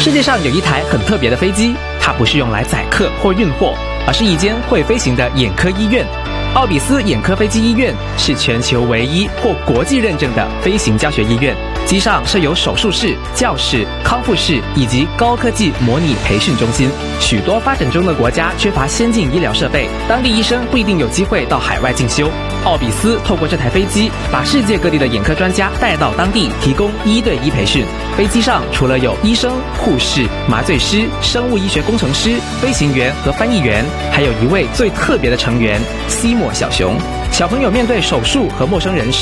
世界上有一台很特别的飞机，它不是用来载客或运货，而是一间会飞行的眼科医院。奥比斯眼科飞机医院是全球唯一获国际认证的飞行教学医院，机上设有手术室、教室、康复室以及高科技模拟培训中心。许多发展中的国家缺乏先进医疗设备，当地医生不一定有机会到海外进修。奥比斯透过这台飞机，把世界各地的眼科专家带到当地，提供1对1培训。飞机上除了有医生、护士、麻醉师、生物医学工程师、飞行员和翻译员，还有一位最特别的成员——西莫小熊。小朋友面对手术和陌生人时，